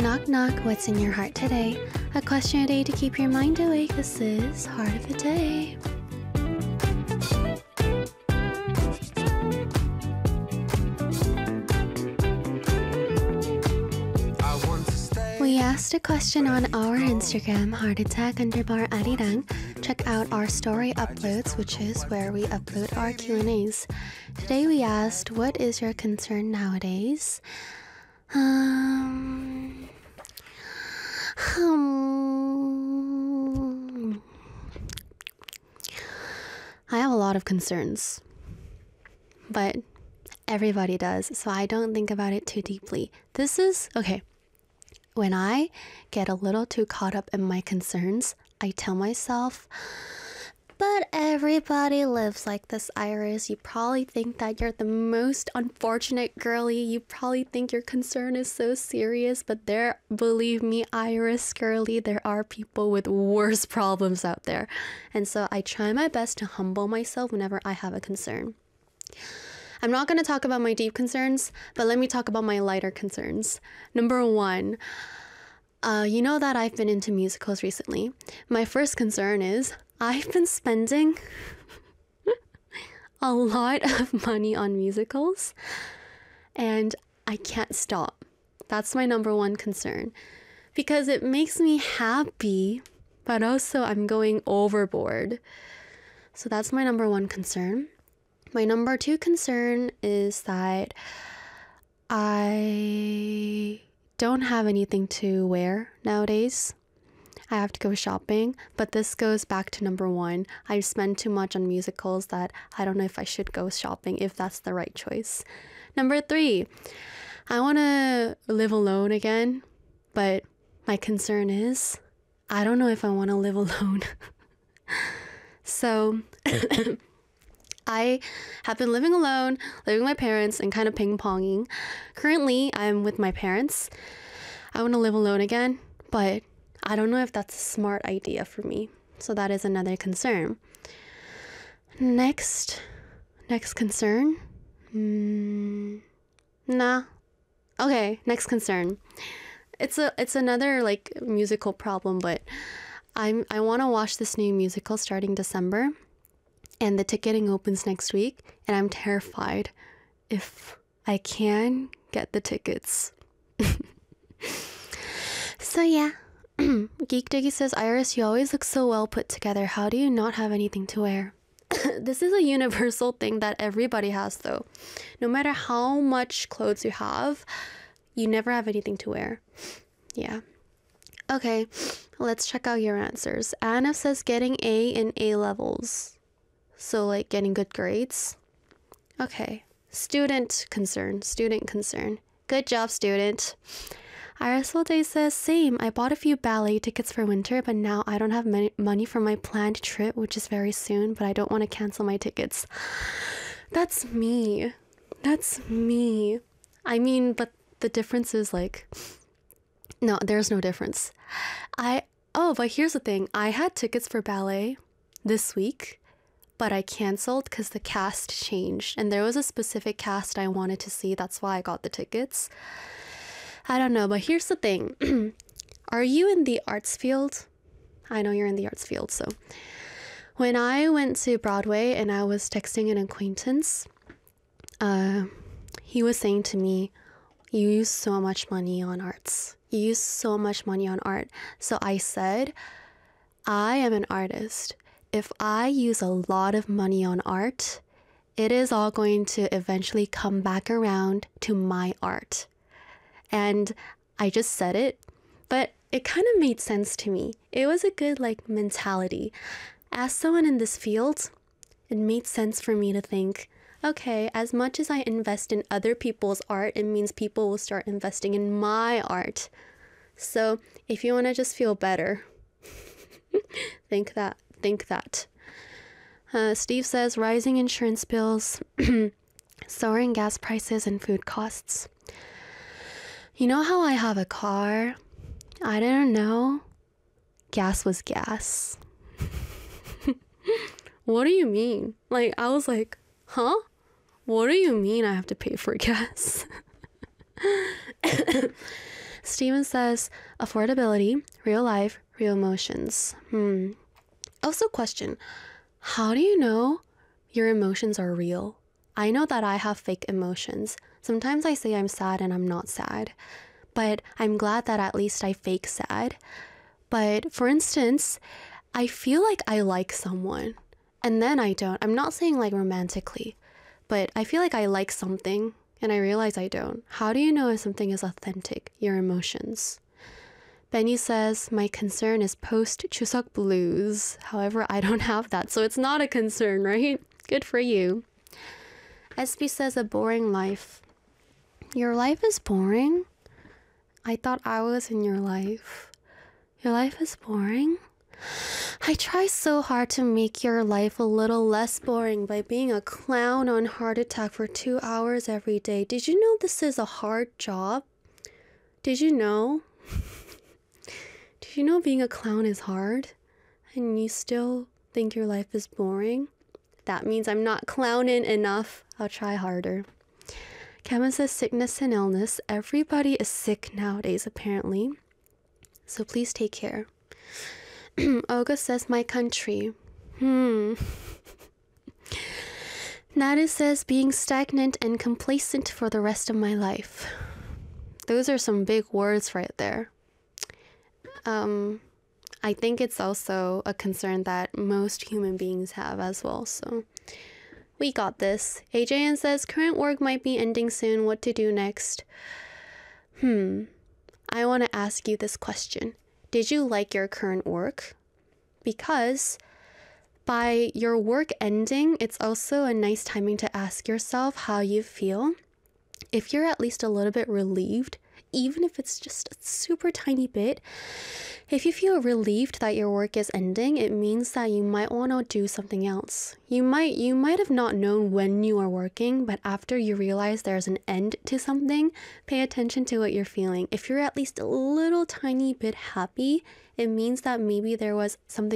Knock knock, what's in your heart today? A question a day to keep your mind awake. This is Heart of the Day. We asked a question on our Instagram, heartattack_arirang. Check out our story uploads, which is where we upload our Q&As. Today we asked, what is your concern nowadays? I have a lot of concerns, but everybody does, so I don't think about it too deeply. This is, okay, when I get a little too caught up in my concerns, I tell myself, but everybody lives like this, Iris. You probably think that you're the most unfortunate girly. You probably think your concern is so serious, but believe me, Iris girly, there are people with worse problems out there. And so I try my best to humble myself whenever I have a concern. I'm not going to talk about my deep concerns, but let me talk about my lighter concerns. Number one, you know that I've been into musicals recently. My first concern is I've been spending a lot of money on musicals and I can't stop. That's my number one concern because it makes me happy, but also I'm going overboard. So that's my number one concern. My number two concern is that I don't have anything to wear nowadays. I have to go shopping, but this goes back to number one. I spend too much on musicals that I don't know if I should go shopping, if that's the right choice. Number three, I want to live alone again, but my concern is I don't know if I want to live alone. So I have been living alone, living with my parents, and kind of ping-ponging. Currently, I'm with my parents. I want to live alone again, but I don't know if that's a smart idea for me. So that is another concern. Next concern. Nah. Okay, next concern. It's another like musical problem, but I want to watch this new musical starting December. And the ticketing opens next week, and I'm terrified if I can get the tickets. So yeah, Geek Diggy says, Iris, you always look so well put together. How do you not have anything to wear? This is a universal thing that everybody has though. No matter how much clothes you have, you never have anything to wear. Yeah. Okay, let's check out your answers. Anna says getting A in A levels. So like getting good grades. Okay. Student concern. Good job, student. Iris Day says, same. I bought a few ballet tickets for winter, but now I don't have money for my planned trip, which is very soon, but I don't want to cancel my tickets. That's me. I mean, but the difference is like, no, there's no difference. But here's the thing. I had tickets for ballet this week, but I canceled because the cast changed and there was a specific cast I wanted to see. That's why I got the tickets. I don't know, but here's the thing. Are you in the arts field? I know you're in the arts field. So when I went to Broadway and I was texting an acquaintance, he was saying to me, you use so much money on arts. You use so much money on art. So I said, I am an artist. If I use a lot of money on art, it is all going to eventually come back around to my art. And I just said it, but it kind of made sense to me. It was a good mentality. As someone in this field, it made sense for me to think, okay, as much as I invest in other people's art, it means people will start investing in my art. So if you want to just feel better, think that. Steve says, rising insurance bills, soaring gas prices, and food costs. You know how I have a car? I didn't know gas was gas. What do you mean? I was like, huh? What do you mean I have to pay for gas? Steven says, affordability, real life, real emotions. Also question, how do you know your emotions are real? I know that I have fake emotions. Sometimes I say I'm sad and I'm not sad. But I'm glad that at least I fake sad. But for instance, I feel like I like someone and then I don't. I'm not saying like romantically, but I feel like I like something and I realize I don't. How do you know if something is authentic? Your emotions. Benny says, my concern is post-Chuseok blues. However, I don't have that, so it's not a concern, right? Good for you. SB says, a boring life. Your life is boring? I thought I was in your life. Your life is boring? I try so hard to make your life a little less boring by being a clown on Heart Attack for 2 hours every day. Did you know this is a hard job? Did you know? Did you know being a clown is hard? And you still think your life is boring? That means I'm not clowning enough. I'll try harder. Kevin says sickness and illness. Everybody is sick nowadays, apparently. So please take care. Olga says my country. Nadu says being stagnant and complacent for the rest of my life. Those are some big words right there. I think it's also a concern that most human beings have as well, so we got this. AJN says current work might be ending soon. What to do next? I want to ask you this question. Did you like your current work? Because by your work ending, it's also a nice timing to ask yourself how you feel. If you're at least a little bit relieved, even if it's just a super tiny bit, if you feel relieved that your work is ending, it means that you might want to do something else. You might have not known when you are working, but after you realize there's an end to something, pay attention to what you're feeling. If you're at least a little tiny bit happy, it means that maybe there was something